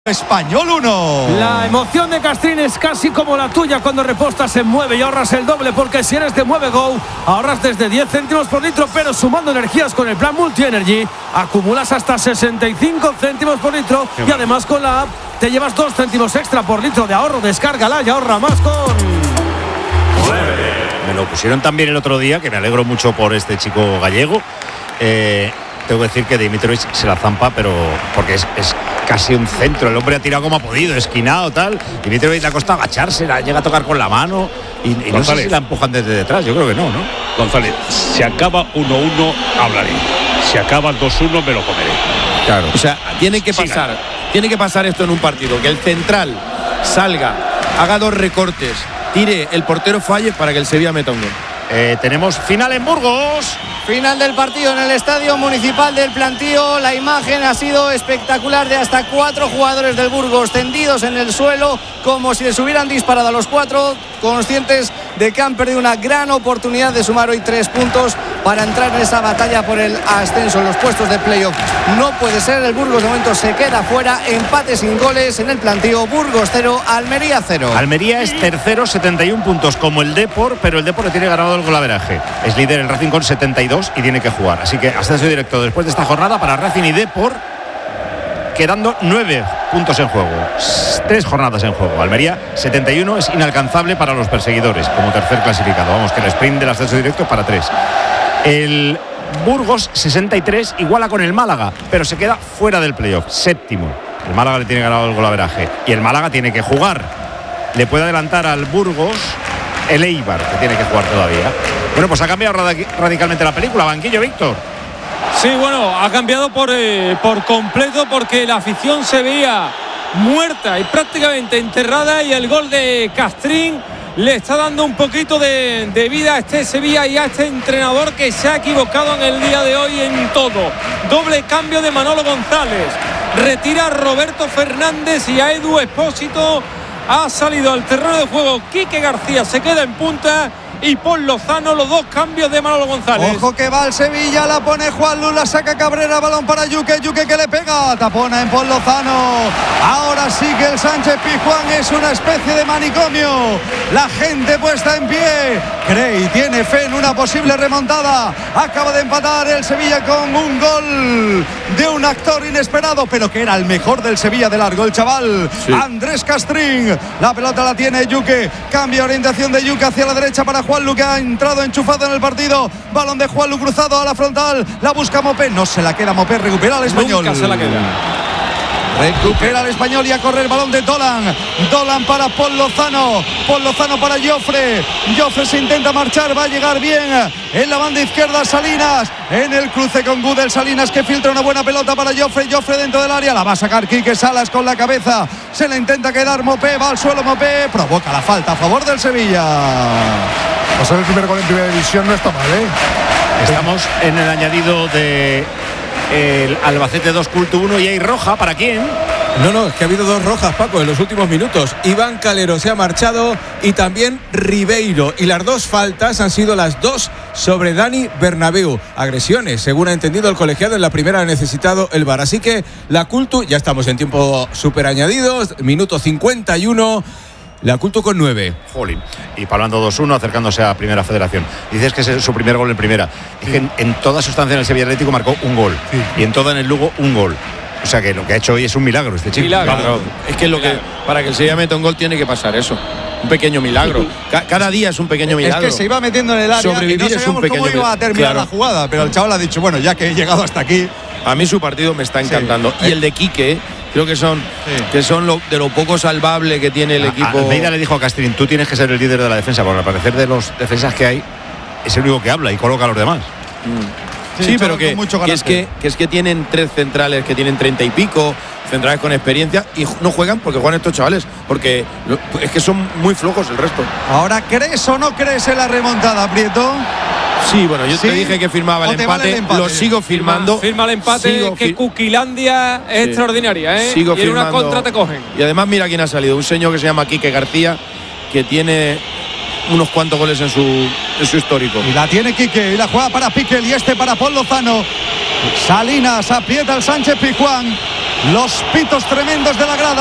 Español 1. La emoción de Castrín es casi como la tuya cuando repostas en Mueve y ahorras el doble, porque si eres de Mueve Go ahorras desde 10 céntimos por litro, pero sumando energías con el plan Multi Energy acumulas hasta 65 céntimos por litro. Y además con la app te llevas 2 céntimos extra por litro de ahorro. Descárgala y ahorra más con Mueve. Me lo pusieron también el otro día, que me alegro mucho por este chico gallego. Tengo que decir que Dimitrovic se la zampa, pero porque es casi un centro. El hombre ha tirado como ha podido, esquinado, tal. Dimitrovic le ha costado agacharse, la llega a tocar con la mano y no sé si la empujan desde detrás. Yo creo que no. González, si acaba 1-1, hablaré. Si acaba 2-1, me lo comeré. Claro. O sea, tiene que pasar esto en un partido. Que el central salga, haga 2 recortes, tire, el portero falle para que el Sevilla meta un gol. Tenemos final en Burgos. Final del partido en el Estadio Municipal del Plantío. La imagen ha sido espectacular, de hasta 4 jugadores del Burgos tendidos en el suelo como si les hubieran disparado a los 4, conscientes de que han perdido una gran oportunidad de sumar hoy 3 puntos para entrar en esa batalla por el ascenso en los puestos de playoff. No puede ser, el Burgos de momento se queda fuera. Empate sin goles en el Plantío. Burgos 0, Almería 0. Almería es tercero, 71 puntos como el Depor, pero el Depor le tiene ganado el golaveraje. Es líder el Racing con 72 y tiene que jugar. Así que ascenso directo después de esta jornada para Racing y Depor, quedando 9 puntos en juego, 3 jornadas en juego. Almería 71 es inalcanzable para los perseguidores como tercer clasificado. Vamos, que el sprint del ascenso directo es para 3. El Burgos 63 iguala con el Málaga, pero se queda fuera del playoff, séptimo. El Málaga le tiene ganado el golaveraje y el Málaga tiene que jugar. Le puede adelantar al Burgos el Eibar, que tiene que jugar todavía. Bueno, pues ha cambiado radicalmente la película. Banquillo, Víctor. Sí, bueno, ha cambiado por completo, porque la afición se veía muerta y prácticamente enterrada, y el gol de Castrín le está dando un poquito de vida a este Sevilla y a este entrenador, que se ha equivocado en el día de hoy en todo. Doble cambio de Manolo González, retira a Roberto Fernández y a Edu Expósito. Ha salido al terreno de juego Quique García, se queda en punta, y Paul Lozano. Los 2 cambios de Manolo González. Ojo que va el Sevilla, la pone Juan Luz, la saca Cabrera, balón para Yuque que le pega, tapona en Paul Lozano. Ahora sí que el Sánchez Pizjuán es una especie de manicomio. La gente puesta en pie, cree y tiene fe en una posible remontada. Acaba de empatar el Sevilla con un gol de un actor inesperado, pero que era el mejor del Sevilla de largo, el chaval Andrés Castrín. La pelota la tiene Yuque, cambia orientación de Yuque hacia la derecha para Juanlu, que ha entrado enchufado en el partido. Balón de Juanlu cruzado a la frontal, la busca Mopé, no se la queda Mopé, recupera al Español. Nunca se la queda. Recupera el Español y a correr, balón de Dolan para Paul Lozano para Jofre se intenta marchar, va a llegar bien en la banda izquierda Salinas, en el cruce con Gudel, Salinas que filtra una buena pelota para Jofre dentro del área, la va a sacar Quique Salas con la cabeza, se la intenta quedar Mopé, va al suelo Mopé, provoca la falta a favor del Sevilla. Pasar el primer gol en primera división no está mal, Estamos en el añadido de el Albacete 2 Culto 1 y hay roja. ¿Para quién? No, es que ha habido 2 rojas, Paco, en los últimos minutos. Iván Calero se ha marchado y también Ribeiro. Y las 2 faltas han sido las 2 sobre Dani Bernabéu. Agresiones, según ha entendido el colegiado. En la primera ha necesitado el VAR. Así que la Culto, ya estamos en tiempo súper añadidos. Minuto 51. La Culto con 9. Jolín. Y hablando 2-1, acercándose a Primera Federación. Dices que es su primer gol en Primera. Es que en toda su estancia en el Sevilla Atlético marcó un gol. Y en toda en el Lugo un gol. O sea que lo que ha hecho hoy es un milagro este chico. Claro. Es que para que el Sevilla meta un gol tiene que pasar eso. Un pequeño milagro. Cada día es un pequeño milagro. Es que se iba metiendo en el área. Sobrevivir y no es un pequeño cómo iba a terminar la jugada, pero el chaval ha dicho, bueno, ya que he llegado hasta aquí. A mí su partido me está encantando. Y el de Quique, creo que son de lo poco salvable que tiene el equipo. Almeida le dijo a Castrín, tú tienes que ser el líder de la defensa, porque al parecer de los defensas que hay es el único que habla y coloca a los demás. Sí, pero que es que tienen 3 centrales que tienen 30 y pico, centrales con experiencia, y no juegan porque juegan estos chavales, porque es que son muy flojos el resto. Ahora, ¿crees o no crees en la remontada, Prieto? Sí, bueno, yo te dije que firmaba el empate, lo sigo firmando. Firma el empate, que Cuquilandia es extraordinaria, Sigo y en una contra te cogen. Y además mira quién ha salido, un señor que se llama Quique García, que tiene unos cuantos goles en su histórico. Y la tiene Quique, y la juega para Piquel, y para Paul Lozano. Salinas aprieta al Sánchez Pizjuán. los pitos tremendos de la grada.